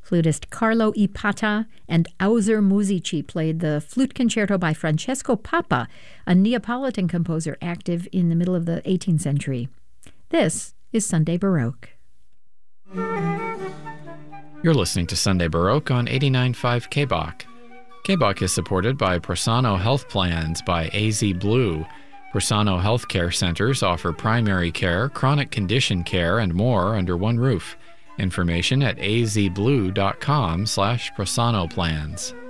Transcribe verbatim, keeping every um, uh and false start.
Flutist Carlo Ipata and Auser Musici played the flute concerto by Francesco Papa, a Neapolitan composer active in the middle of the eighteenth century. This is Sunday Baroque. You're listening to Sunday Baroque on eighty-nine point five K B O C. K B O C is supported by Prosano Health Plans by A Z Blue. Prosano Healthcare Centers offer primary care, chronic condition care, and more under one roof. Information at azblue dot com slash prosano plans.